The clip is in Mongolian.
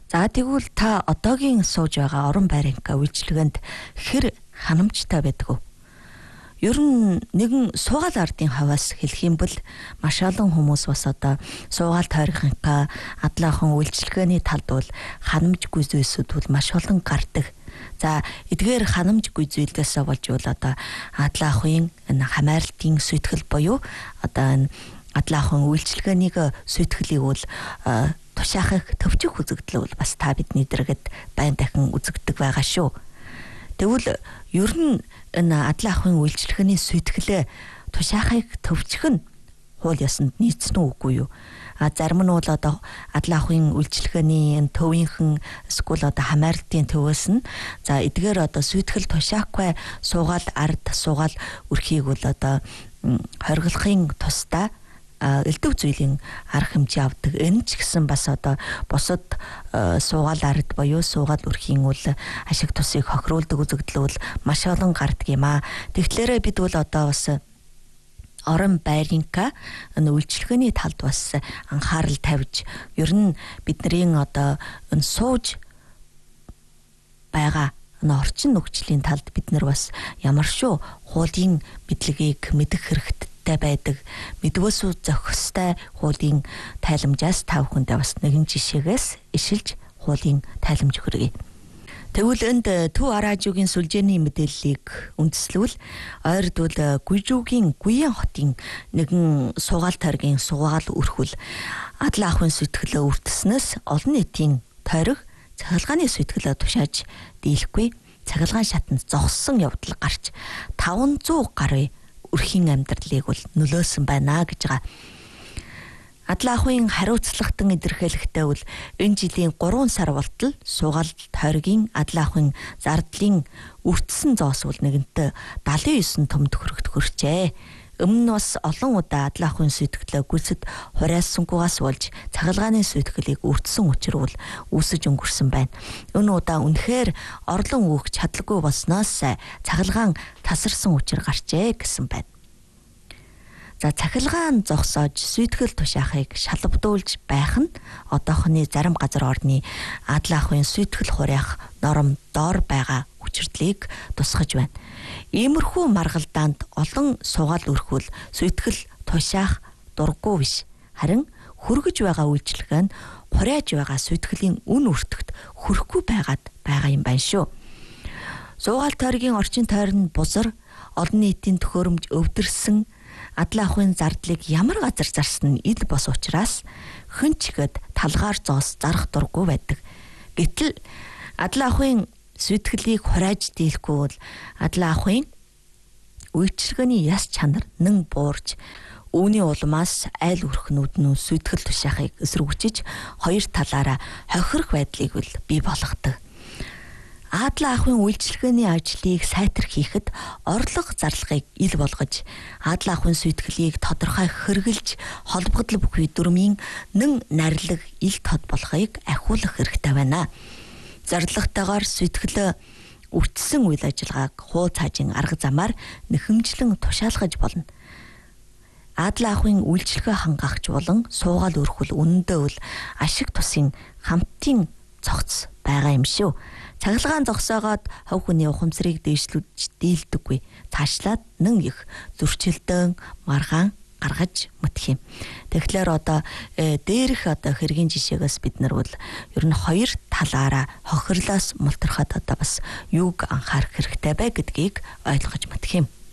За тэгвэл та одоогийн сууж байгаа орон байрынхаа үйлчилгээнд хэр ханамжтай байдаг вэ? Ер нь нэгэн суугаал ардын хаваас хэлэх юм бол маш олон хүмүүс бас одоо суугаал тойргийнхаа адлаахан үйлчилгээний талд бол ханамжгүй зүйлсүүд бол маш олон гардаг. За эдгээр ханамжгүй зүйлээс болж бол одоо адлаахан энэ хамаарлтын сүйтгэл буюу одоо энэ адлаахан үйлчилгээнийг сүйтгэлийг бол тушаахыг төвчих үзэгдэл бол бас та бидний дэргэд байн дахин үзэгдэг байгаа шүү. Тэгвэл ер нь энэ адлаахан үйлчилгээний сүйтгэлээ тушаахыг төвчих нь хууль ёсонд нийцсэн үгүй юу? Зарим нь бол одоо адлаахан үйлчилгээний энэ төвийнхэн эсвэл одоо хамаарлтын төвөөс нь за эдгээр одоо сүйтгэл тушаахгүй суугаал ард суугаал өрхийг бол одоо хоригдлохын тусдаа элдв зүйлийн арга хэмжээ авдаг. Энэ ч гэсэн бас одоо бусад суугаал ард буюу суугаал өрхийн үл ашиг тусыг хохируулдаг үзэгдэл бол маш олон гардаг юм аа. Тэгэхээр бид бол одоо бас орон байрынхаа энэ үйлчилгээний талд бас анхаарал тавьж ер нь бидний одоо энэ сууж байгаа энэ орчин нөхцөлийн талд бид нар бас ямар шүү хуулийн мэдлэгийг мэдэх хэрэгтэй байдаг. Мэдвэсүү зохистой хуулийн тайламжаас та бүхэндээ бас нэгэн жишээгээс ишилж хуулийн тайламж хүргэе. Тэгвэл энд төв араажуугийн сүлжээний мэдээллийг үндэслэвэл ойрдвол Гүйжүүгийн Гүйен хотын нэгэн суугаал тойргийн суугаал өрхвөл адлаахан сүйтгэлээ үрдэснээс олон нийтийн тойрог цахилгааны сүйтгэлээ тушааж дийлэхгүй цахилгаан шатанд зогссон явдал гарч 500 гаруй өрхийн амьдралыг бол нөлөөсөн байна гэж байгаа. Адлаахан хариуцлагатан илэрхийлэхдээ бол энэ жилийн 3 сар болтол суугаал тойргийн адлаахан зардлын үрдсэн зоос бол нэгэнтээ 79 том төхөрөгт хүрчээ. Өмнө нь бас олон удаа адлаахан сүйтгэлээ гүйцэд хураасангугаас болж цахилгааны сүйтгэлийг үрдсэн учир бол үүсэж өнгөрсөн байна. Энэ удаа үнэхээр орлон үүх чадлагүй болсноос цахилгаан тасарсан учир гарчээ гэсэн байна. За цахилгаан зогсоож сүйтгэл тушаахыг шалбдуулж байх нь одоохны зарим газар орны адлаахан сүйтгэл хураах норм доор байгаа хүчирдлийг тусгаж байна. Иймэрхүү маргалдаанд олон суугаал өрхвөл сүйтгэл тушаах дурггүй биш. Харин хөргөж байгаа үйлчилгээ нь хурааж байгаа сүйтгэлийн үн өртөгт хүрэхгүй байгаа юм байна шүү. Суугаал тойргийн орчин тойр нь бузар, олон нийтийн төхөөрөмж өвдөрсөн адлаахан зардлыг ямар газар зарсан нь ил бос учраас хэн ч ихэд талгаар зоос зарах дурггүй байдаг. Гэтэл адлаахан сүйтгэлийг хурааж дийлэхгүй бол адлаахан үйлчилгээний яс чанар нэн буурж үүний улмаас айл өрхнүүд нь сүйтгэл тушаахыг эсэргүүцэж хоёр талаараа хохирох байдлыг бол бий болгодог. Адлаахан үйлчилгээний ажлыг сайтар хийхэд орлого зарлагыг ил болгож адлаахан сүйтгэлийг тодорхой хэрглэж холбогдол бүхий дүрмийн нэн нарилаг ил тод болохыг ахиулах хэрэгтэй байна. Зорилготойгоор сүйтгэлээ үрдсэн үйл ажиллагааг хуу цаажийн арга замаар нэхэмжлэн тушаалгаж болно. Адлаахан үйлчилгээ хангагч болон суугаал өрхвөл үнэндээ бол ашиг тусын хамтын цогц байгаа юм шүү. Цахилгаан зогсоогоод хов хүний ухамсарыг дээшлүүлж дийлдэггүй. Цаашлаад нэн их зөрчилдөөн маргаан гаргаж мэдэх юм. Тэгэхээр одоо дээрх одоо хэргийн жишээгээс бид нар бол ер нь хоёр талаараа хохирлоос мултрахад одоо бас юуг анхаарах хэрэгтэй бай гэдгийг ойлгож мэдэх юм.